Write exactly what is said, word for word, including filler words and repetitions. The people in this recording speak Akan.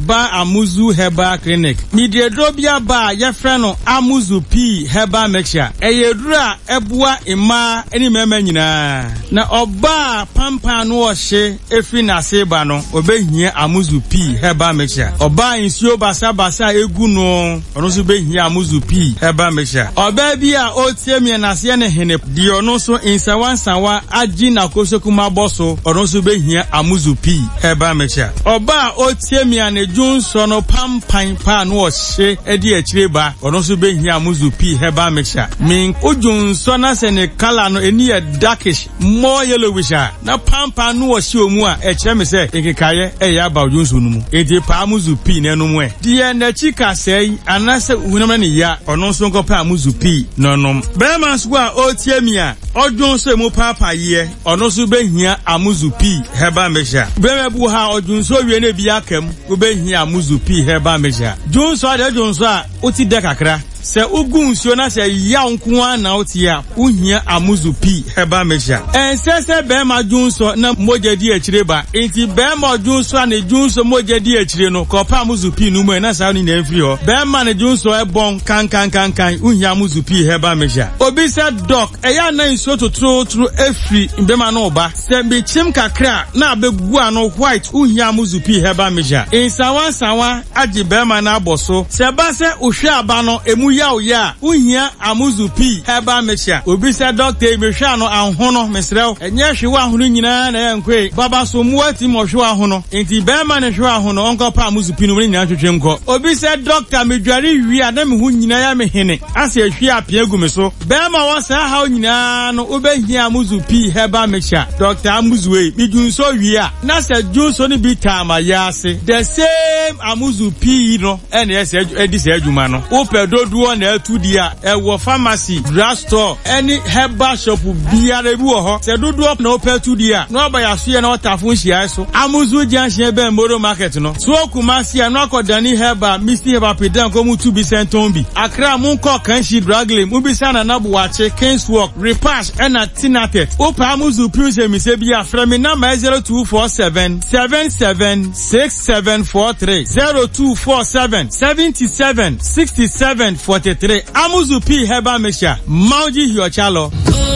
Eba Amuzu Herbal Clinic. Media drobia ba ye friend no Amuzu P Herbal Mixture. Eye dura ebua ima eni mema nyina. Na oba pampa no ohye efi na seba no obehia Amuzu P Herbal Mixture. Oba insuo basa basa egu no ono so behia Amuzu P Herbal Mixture. Oba bi a otie mi na se ne hene di ono so insawan sawa agi na kosokuma boso ono so behia Amuzu P Herbal Mixture. Oba otie mi na junso no pampan pa no ohye edi akire ba ono so behia Amuzu P Herbal Mixture. Min ojunso na se ne kala no eni e darkish more yellowish na pampa no ohye omu a e kire me se ekekaye e ya ba ojunso no mu edi pa Amuzu P na no mu e die na chika sei anase unam na ya ono so nko pa Amuzu P no no be man so a otie mi a ojunso mu papa ye ono so behia Amuzu P Herbal Mixture. Be me bu ha ojunso wie na bi akam obehia Amuzu P Herbal Mixture. Junso ade junso a oti de kakra se ugu nsuo na se ya nko an na oti a uhia Amuzu P Herbal Mixture. Ense se be ma junso na moja di akire ba enti be ma junso na junso moja di akire no ko pa Amuzu P no mu na sa ni na mfiri ho be ma na junso e bon kan kan kan kan uhia Amuzu P Herbal Mixture. Obi se doc e ya na nsuo totro tro efri be ma no ba se be chim kakra na abegu ano white uhia Amuzu P Herbal Mixture. Insawan sawan agi be ma na aboso se ba se ohwe aba no emu ya oya uhia Amuzu P Herbal Mixture. Obi se doctor e behwa no anhono mesrew enye hwe ahono nyina na yankwe baba so mu ati mo hwe ahono enti be ma ne hwe ahono onko pa Amuzu P no mu nyina twetwe nko. Obi se doctor medware wi ada me hu nyina ya me hene ase ahwe apia gu me so be ma wo sa ha nyina no obehia Amuzu P Herbal Mixture. Doctor Amuzu e bijunso wi a na se junso ni bi tama ya ase the same Amuzu P no ene ese edi se adwuma no wo pedodo na atu dia e wo pharmacy drugstore any herbal shop biara bi wo ho se dodo na wo petu dia no obaya so ye na otafo nhia so Amuzu junction be mboro market no so Kumasi no akodani herbal Misty Herbal Pedan ko mu two bi senton bi Accra mu ko kanshi dragle mu bi sana na buwache Kings Walk Repash and Tinatet opa Amuzu P se mi se bi afra mi number zero two four seven seven seven six seven four three zero two four seven seven seven six seven four three Amuzu P Herbal Mixture Mauji Hiochalo.